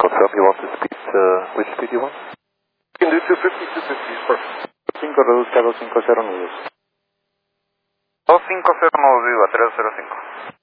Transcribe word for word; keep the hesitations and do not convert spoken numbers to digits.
confirm you want to speed, uh, which speed you want? You can do two fifty, two fifty is perfect. cinco reduzca a doscientos cincuenta nudos. dos cinco cero nudos, viva, tres cero cinco.